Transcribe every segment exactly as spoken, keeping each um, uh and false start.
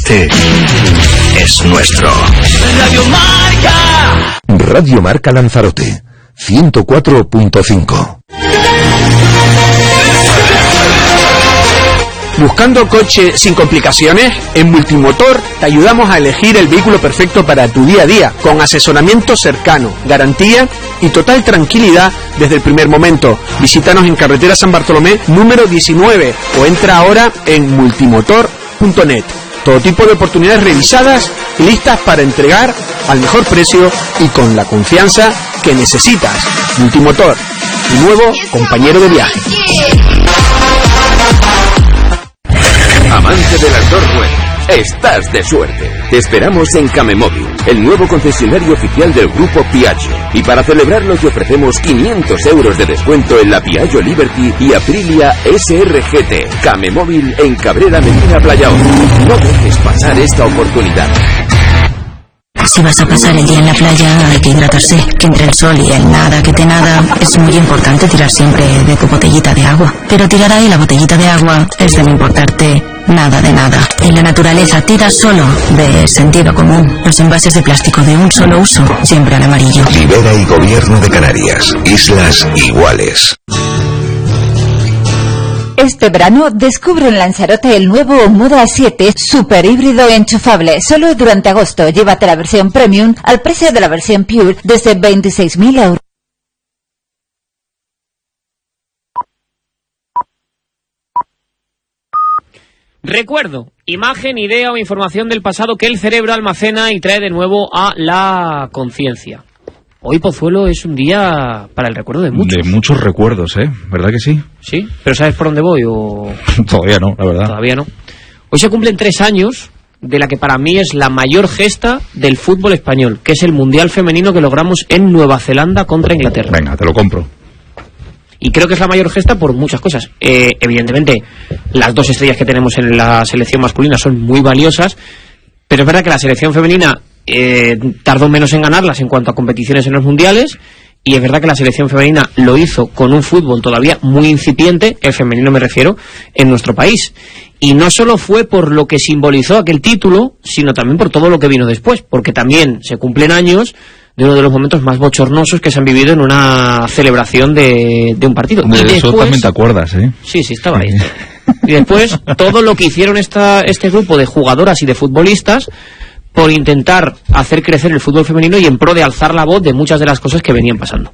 Este es nuestro. Radio Marca. Radio Marca Lanzarote, ciento cuatro punto cinco. ¿Buscando coche sin complicaciones? En Multimotor te ayudamos a elegir el vehículo perfecto para tu día a día, con asesoramiento cercano, garantía y total tranquilidad desde el primer momento. Visítanos en carretera San Bartolomé número diecinueve o entra ahora en multimotor punto net. Todo tipo de oportunidades revisadas y listas para entregar al mejor precio y con la confianza que necesitas. Multimotor, tu nuevo compañero de viaje. Amante del outdoor web, estás de suerte. Te esperamos en Camemóvil, el nuevo concesionario oficial del grupo Piaggio. Y para celebrarlo te ofrecemos quinientos euros de descuento en la Piaggio Liberty y Aprilia S R G T. Camemóvil en Cabrera Medina Playaón. No dejes pasar esta oportunidad. Si vas a pasar el día en la playa hay que hidratarse, que entre el sol y el nada que te nada es muy importante tirar siempre de tu botellita de agua. Pero tirar ahí la botellita de agua es de no importarte nada de nada. En la naturaleza tira solo de sentido común. Los envases de plástico de un solo uso, siempre al amarillo. Libera y Gobierno de Canarias. Islas iguales. Este verano descubre en Lanzarote el nuevo Moda siete super híbrido enchufable. Solo durante agosto llévate la versión Premium al precio de la versión Pure desde veintiséis mil euros. Recuerdo, imagen, idea o información del pasado que el cerebro almacena y trae de nuevo a la conciencia. Hoy, Pozuelo, es un día para el recuerdo de muchos. De muchos recuerdos, ¿eh? ¿Verdad que sí? Sí, pero ¿sabes por dónde voy o...? Todavía no, la verdad. Todavía no. Hoy se cumplen tres años de la que para mí es la mayor gesta del fútbol español, que es el Mundial Femenino que logramos en Nueva Zelanda contra Inglaterra. Venga, te lo compro. Y creo que es la mayor gesta por muchas cosas. Eh, evidentemente, las dos estrellas que tenemos en la selección masculina son muy valiosas, pero es verdad que la selección femenina eh, tardó menos en ganarlas en cuanto a competiciones en los mundiales, y es verdad que la selección femenina lo hizo con un fútbol todavía muy incipiente, el femenino me refiero, en nuestro país. Y no solo fue por lo que simbolizó aquel título, sino también por todo lo que vino después, porque también se cumplen años de uno de los momentos más bochornosos que se han vivido en una celebración de, de un partido. De y eso después, también te acuerdas, ¿eh? Sí, sí, estaba ahí. Y después, todo lo que hicieron esta, este grupo de jugadoras y de futbolistas por intentar hacer crecer el fútbol femenino y en pro de alzar la voz de muchas de las cosas que venían pasando.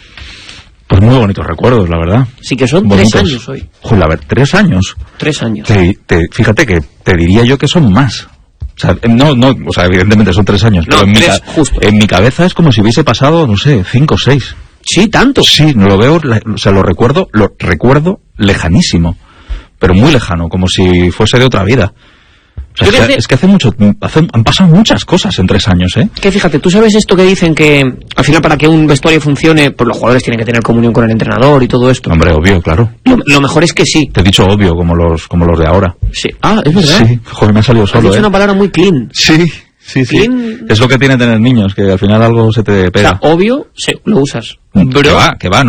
Pues muy bonitos recuerdos, la verdad. Sí que son bonitos. tres años hoy. Joder, a ver, ¿tres años? Tres años. Te, te, fíjate que te diría yo que son más. O sea, no, no, o sea, evidentemente son tres años, no, pero en, tres, mi, justo. en mi cabeza es como si hubiese pasado, no sé, cinco o seis. Sí, tanto. Sí, no lo veo, o sea, lo recuerdo, lo recuerdo lejanísimo, pero muy lejano, como si fuese de otra vida. O sea, es, que, hace, es que hace mucho, hace, han pasado muchas cosas en tres años, ¿eh? Que fíjate, tú sabes esto que dicen que al final para que un vestuario funcione, pues los jugadores tienen que tener comunión con el entrenador y todo esto. Hombre, obvio, claro. Lo, lo mejor es que sí. Te he dicho obvio, como los como los de ahora. Sí. Ah, es verdad. Sí, joder, me ha salido solo, Has dicho ¿eh? una palabra muy clean. Sí, sí, sí. Clean. Es lo que tiene tener niños, que al final algo se te pega. O sea, obvio, sí, lo usas. Que va, que va,